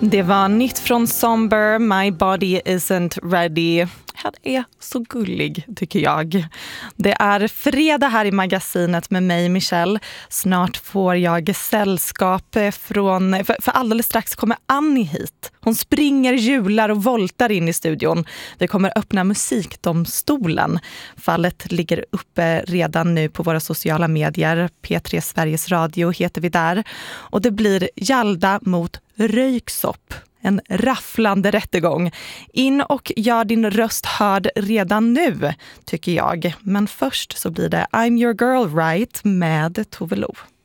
Det var nytt från Somber, My Body Isn't Ready. Han är så gullig, tycker jag. Det är fredag här i magasinet med mig, Michelle. Snart får jag sällskap för alldeles strax kommer Annie hit. Hon springer, hjular och voltar in i studion. Vi kommer öppna musikdomstolen. Fallet ligger uppe redan nu på våra sociala medier. P3 Sveriges Radio heter vi där. Och det blir Jalda mot Röyksopp. En rafflande rättegång. In och gör din röst hörd redan nu, tycker jag. Men först så blir det I'm Your Girl Right med Tove Lo.